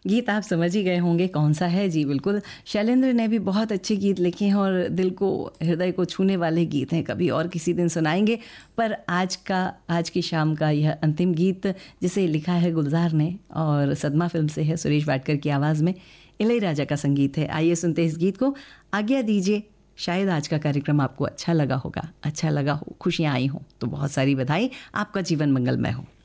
गीत आप समझ ही गए होंगे कौन सा है। जी बिल्कुल, शैलेंद्र ने भी बहुत अच्छे गीत लिखे हैं और दिल को, हृदय को छूने वाले गीत हैं। कभी और किसी दिन सुनाएंगे, पर आज की शाम का यह अंतिम गीत जिसे लिखा है गुलजार ने और सदमा फिल्म से है, सुरेश वाडकर की आवाज़ में, इलैयाराजा का संगीत है। आइए सुनते इस गीत को, आज्ञा दीजिए। शायद आज का कार्यक्रम आपको अच्छा लगा होगा, अच्छा लगा हो, खुशियाँ आई हों तो बहुत सारी बधाई, आपका जीवन मंगलमय हो।